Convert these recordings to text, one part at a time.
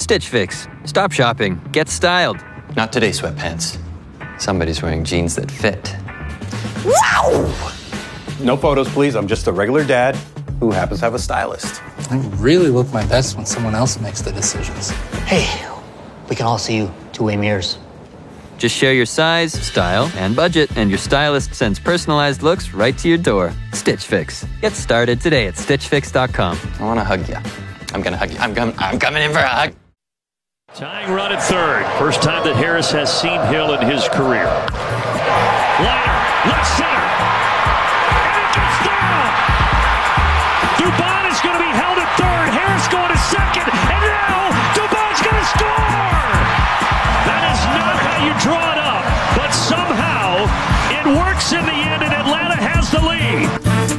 Stitch Fix. Stop shopping. Get styled. Not today, sweatpants. Somebody's wearing jeans that fit. Wow! No photos, please. I'm just a regular dad who happens to have a stylist. I really look my best when someone else makes the decisions. Hey, we can all see you two-way mirrors. Just share your size, style, and budget, and your stylist sends personalized looks right to your door. Stitch Fix. Get started today at StitchFix.com. I want to hug you. I'm going to hug you. I'm coming in for a hug. Tying run at third. First time that Harris has seen Hill in his career. Liner, left center. And it gets down. Dubon is going to be held at third. Harris going to second. And now Dubon's going to score. That is not how you draw it up. But somehow it works in the end, and Atlanta has the lead.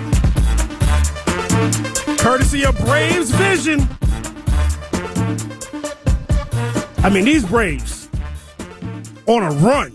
Courtesy of Braves Vision. I mean, these Braves on a run.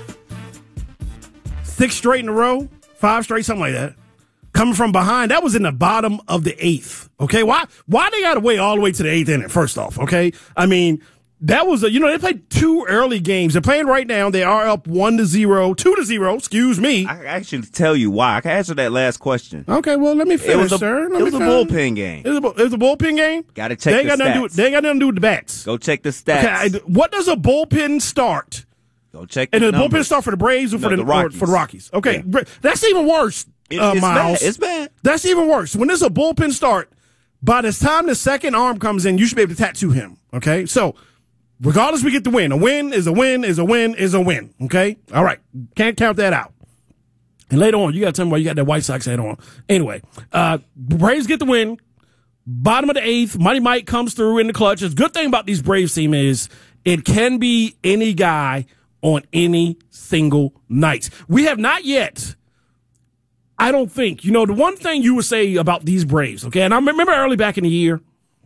6 straight in a row, 5 straight, something like that. Coming from behind, that was in the bottom of the 8th. Okay, why they got to wait all the way to the 8th inning? First off, okay, I mean that was they played 2 early games. They're playing right now. They are up 1-0, 2-0. Excuse me. I can actually tell you why. I can answer that last question. Okay, well let me finish, sir. It was a bullpen game. It was a bullpen game. Got to check the stats. They ain't got nothing to do with the bats. Go check the stats. Okay, what does a bullpen start? Go check. And the the bullpen start for the Braves or for the Rockies? Okay, yeah. That's even worse. It's Miles. bad. It's bad. That's even worse. When there's a bullpen start, by the time the second arm comes in, you should be able to tattoo him. Okay, so regardless, we get the win. A win is a win is a win is a win. Okay, all right, can't count that out. And later on, you got to tell me why you got that White Sox hat on. Anyway, Braves get the win. Bottom of the 8th, Money Mike comes through in the clutch. The good thing about these Braves team is it can be any guy on any single night. We have not yet, I don't think, the one thing you would say about these Braves, okay, and I remember early back in the year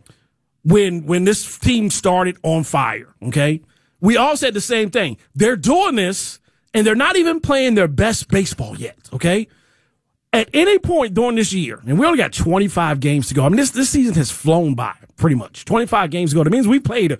when this team started on fire, okay, we all said the same thing. They're doing this, and they're not even playing their best baseball yet, okay? At any point during this year, and we only got 25 games to go. I mean, this season has flown by pretty much. 25 games to go. That means we played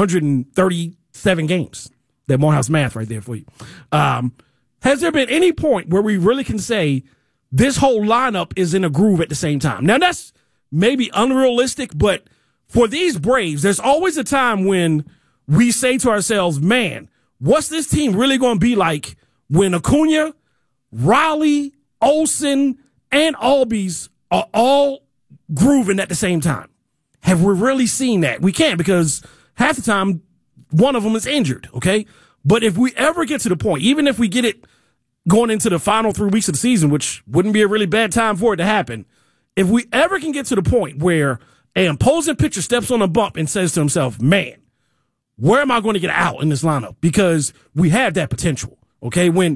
137 games. That Morehouse math right there for you. Has there been any point where we really can say this whole lineup is in a groove at the same time? Now, that's maybe unrealistic, but for these Braves, there's always a time when we say to ourselves, man, what's this team really going to be like when Acuna, Riley, Olsen, and Albies are all grooving at the same time? Have we really seen that? We can't, because half the time one of them is injured, okay? But if we ever get to the point, even if we get it going into the final 3 weeks of the season, which wouldn't be a really bad time for it to happen, if we ever can get to the point where an opposing pitcher steps on a bump and says to himself, man, where am I going to get out in this lineup? Because we have that potential, okay? When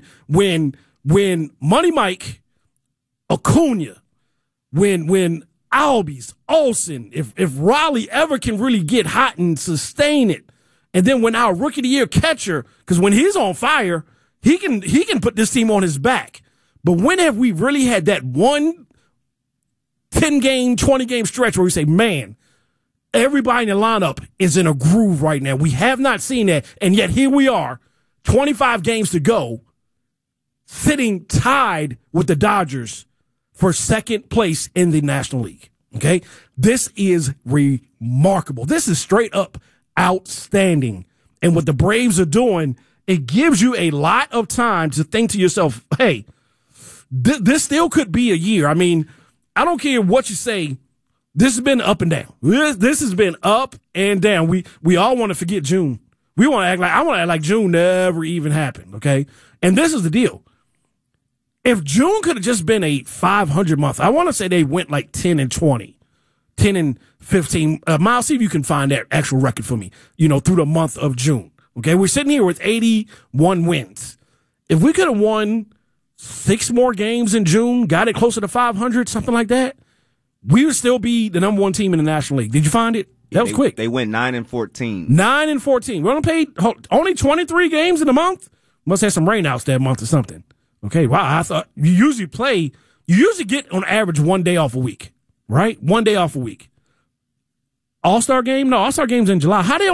Money Mike, Acuna, when Albies, Olsen, if Raleigh ever can really get hot and sustain it, and then when our Rookie of the Year catcher, because when he's on fire, he can put this team on his back. But when have we really had that one 10-game, 20-game stretch where we say, man, everybody in the lineup is in a groove right now? We have not seen that, and yet here we are, 25 games to go, sitting tied with the Dodgers for second place in the National League. Okay? This is remarkable. This is straight up outstanding. And what the Braves are doing, it gives you a lot of time to think to yourself, hey, this still could be a year. I mean, I don't care what you say. This has been up and down. This has been up and down. We all want to forget June. I want to act like June never even happened. Okay? And this is the deal. If June could have just been a 500 month, I want to say they went like 10-20, 10-15. Miles, see if you can find that actual record for me, through the month of June. Okay, we're sitting here with 81 wins. If we could have won 6 more games in June, got it closer to 500, something like that, we would still be the number 1 team in the National League. Did you find it? That was quick. They went 9-14. 9-14. We only played only 23 games in a month. Must have some rainouts that month or something. Okay, wow. I thought you usually get on average 1 day off a week, right? 1 day off a week. All-Star game? No, All-Star game's in July. How they